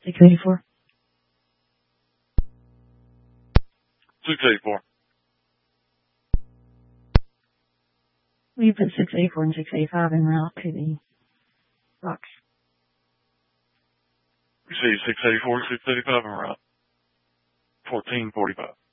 684. 684. We put 684 and 685 en route to the rocks. You see 684 and 685 en route. 1445.